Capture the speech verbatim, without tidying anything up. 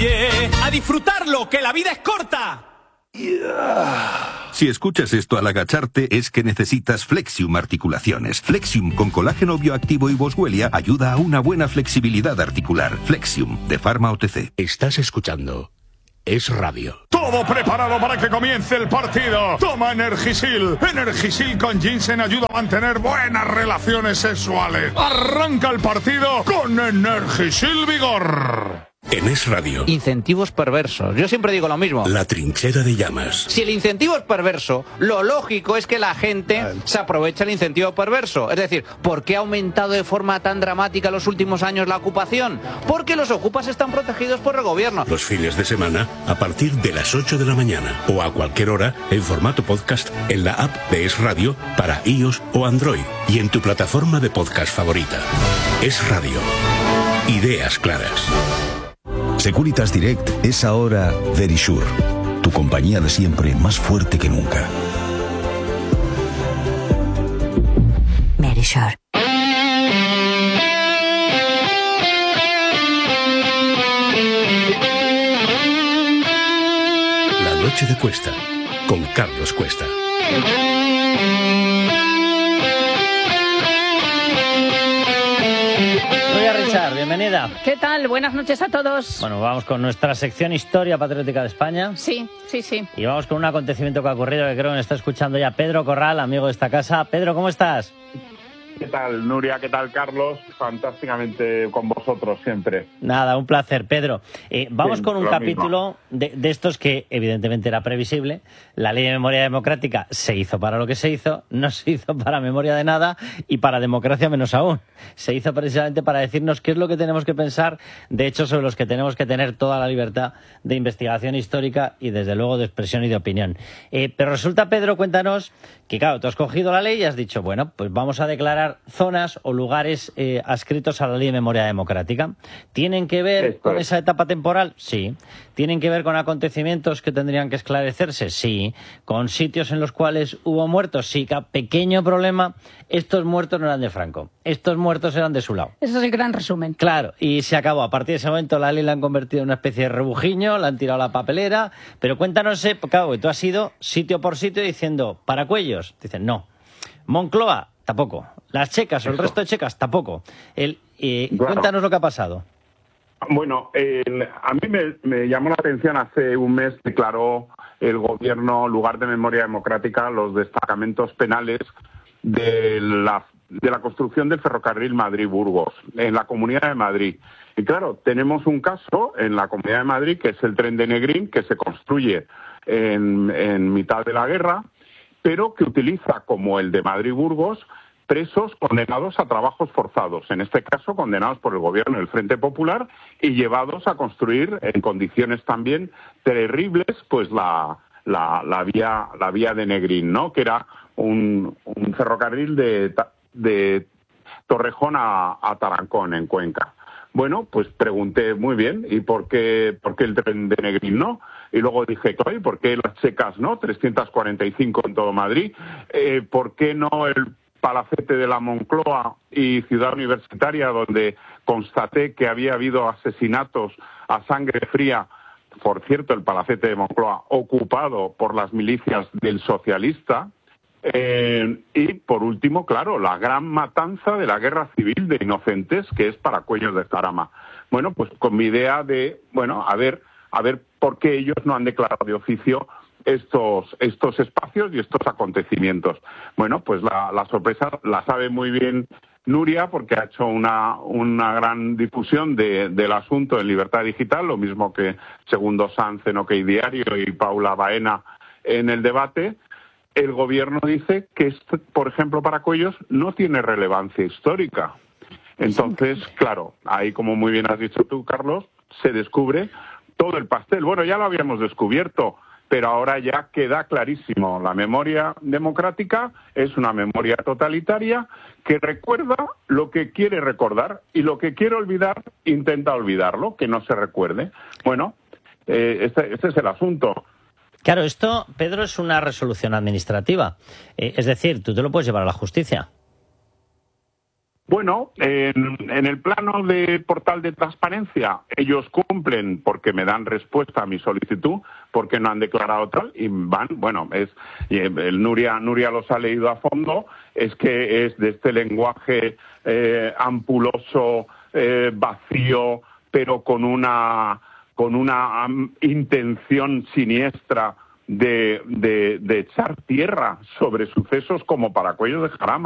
Oye, a disfrutarlo, que la vida es corta. Si escuchas esto al agacharte es que necesitas Flexium Articulaciones. Flexium con colágeno bioactivo y boswellia ayuda a una buena flexibilidad articular. Flexium, de Pharma O T C. Estás escuchando Es Radio. Todo preparado para que comience el partido. Toma Energisil. Energisil con ginseng ayuda a mantener buenas relaciones sexuales. Arranca el partido con Energisil Vigor. En Es Radio. Incentivos perversos. Yo siempre digo lo mismo. La trinchera de llamas. Si el incentivo es perverso, lo lógico es que la gente se aproveche del incentivo perverso. Es decir, ¿por qué ha aumentado de forma tan dramática en los últimos años la ocupación? Porque los ocupas están protegidos por el gobierno. Los fines de semana a partir de las ocho de la mañana o a cualquier hora en formato podcast en la app de Es Radio para iOS o Android y en tu plataforma de podcast favorita. Es Radio. Ideas claras. Securitas Direct es ahora Verisure, tu compañía de siempre más fuerte que nunca. Verisure. La noche de Cuesta, con Carlos Cuesta. Nuria Richard, bienvenida. ¿Qué tal? Buenas noches a todos. Bueno, vamos con nuestra sección Historia Patriótica de España. Sí, sí, sí. Y vamos con un acontecimiento que ha ocurrido que creo que nos está escuchando ya Pedro Corral, amigo de esta casa. Pedro, ¿cómo estás? ¿Qué tal, Nuria? ¿Qué tal, Carlos? Fantásticamente con vosotros siempre. Nada, un placer, Pedro. Eh, vamos Sí, con un lo capítulo de, de estos que evidentemente era previsible. La Ley de Memoria Democrática se hizo para lo que se hizo, no se hizo para memoria de nada y para democracia menos aún. Se hizo precisamente para decirnos qué es lo que tenemos que pensar de hechos sobre los que tenemos que tener toda la libertad de investigación histórica y desde luego de expresión y de opinión. Eh, pero resulta, Pedro, cuéntanos que claro, tú has cogido la ley y has dicho, bueno, pues vamos a declarar zonas o lugares eh, adscritos a la Ley de Memoria Democrática. ¿Tienen que ver Esto con es. esa etapa temporal? Sí. ¿Tienen que ver con acontecimientos que tendrían que esclarecerse? Sí. ¿Con sitios en los cuales hubo muertos? Sí. Pequeño problema, estos muertos no eran de Franco. Estos muertos eran de su lado. Ese es el gran resumen. Claro, y se acabó. A partir de ese momento la ley la han convertido en una especie de rebujiño, la han tirado a la papelera, pero cuéntanos, eh, claro, tú has ido sitio por sitio diciendo, Paracuellos, dicen no. Moncloa, tampoco. Las checas o el Eso. resto de checas, tampoco. El, eh, Claro. Cuéntanos lo que ha pasado. Bueno, eh, a mí me, me llamó la atención, hace un mes declaró el gobierno lugar de memoria democrática los destacamentos penales de la, de la construcción del ferrocarril Madrid-Burgos, en la Comunidad de Madrid. Y claro, tenemos un caso en la Comunidad de Madrid, que es el tren de Negrín, que se construye en, en mitad de la guerra, pero que utiliza, como el de Madrid-Burgos, presos condenados a trabajos forzados, en este caso condenados por el gobierno del Frente Popular y llevados a construir en condiciones también terribles, pues la, la, la vía la vía de Negrín, ¿no? Que era un, un ferrocarril de, de Torrejón a, a Tarancón, en Cuenca. Bueno, pues pregunté muy bien, ¿y por qué, por qué el tren de Negrín no? Y luego dije, ¿y por qué las checas no? trescientas cuarenta y cinco en todo Madrid. Eh, ¿Por qué no el Palacete de la Moncloa y Ciudad Universitaria, donde constaté que había habido asesinatos a sangre fría? Por cierto, el Palacete de Moncloa ocupado por las milicias del socialista. Eh, y, por último, claro, la gran matanza de la guerra civil de inocentes, que es Paracuellos de Jarama. Bueno, pues con mi idea de, bueno, a ver, a ver por qué ellos no han declarado de oficio estos estos espacios y estos acontecimientos. Bueno, pues la, la sorpresa la sabe muy bien Nuria, porque ha hecho una, una gran difusión de, del asunto en Libertad Digital, lo mismo que Segundo Sanz en OK Diario y Paula Baena en El Debate. El gobierno dice que, este, por ejemplo, Paracuellos no tiene relevancia histórica. Entonces, claro, ahí, como muy bien has dicho tú, Carlos, se descubre todo el pastel. Bueno, ya lo habíamos descubierto, pero ahora ya queda clarísimo. La memoria democrática es una memoria totalitaria que recuerda lo que quiere recordar y lo que quiere olvidar intenta olvidarlo, que no se recuerde. Bueno, eh, este, este es el asunto. Claro, esto, Pedro, es una resolución administrativa. Eh, es decir, tú te lo puedes llevar a la justicia. Bueno, en, en el plano de portal de transparencia, ellos cumplen porque me dan respuesta a mi solicitud, porque no han declarado tal, y van, bueno, es el Nuria, Nuria los ha leído a fondo, es que es de este lenguaje eh, ampuloso, eh, vacío, pero con una, con una um, intención siniestra de, de, de echar tierra sobre sucesos como Paracuellos de Jarama.